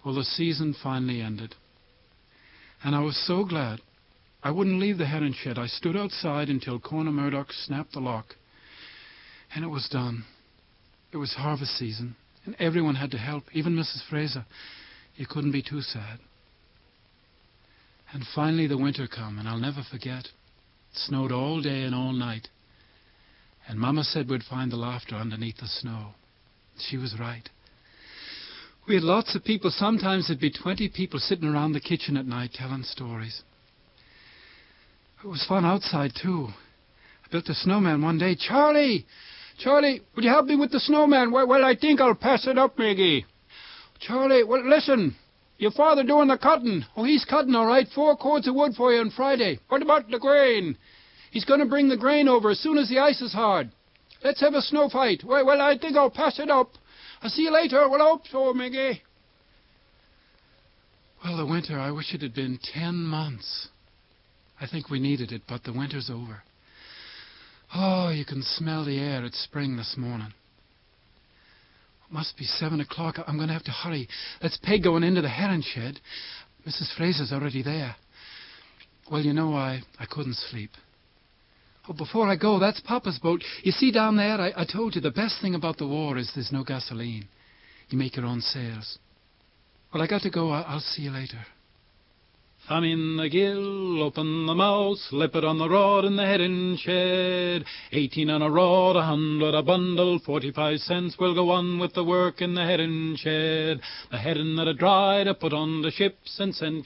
Well, the season finally ended. And I was so glad. I wouldn't leave the herring shed. I stood outside until Corner Murdoch snapped the lock. And it was done. It was harvest season, and everyone had to help, even Mrs. Fraser. You couldn't be too sad. And finally the winter come, and I'll never forget. It snowed all day and all night. And Mama said we'd find the laughter underneath the snow. She was right. We had lots of people. Sometimes there'd be 20 people sitting around the kitchen at night telling stories. It was fun outside, too. I built a snowman one day. Charlie, would you help me with the snowman? Well, I think I'll pass it up, Maggie. Charlie, well, listen. Your father doing the cutting. Oh, he's cutting, all right. 4 cords of wood for you on Friday. What about the grain? He's going to bring the grain over as soon as the ice is hard. Let's have a snow fight. Well, I think I'll pass it up. I'll see you later. Well, I hope so, Maggie. Well, the winter, I wish it had been 10 months. I think we needed it, but the winter's over. Oh, you can smell the air. It's spring this morning. It must be 7 o'clock. I'm going to have to hurry. That's Peg going into the herring shed. Mrs. Fraser's already there. Well, you know, I couldn't sleep. Oh, before I go, that's Papa's boat. You see down there, I told you the best thing about the war is there's no gasoline. You make your own sails. Well, I got to go. I'll see you later. Thumb in the gill, open the mouth, slip it on the rod in the herring shed. 18 on a rod, 100 a bundle, 45 cents will go on with the work in the herring shed. The herring that are dried are put on the ships and sent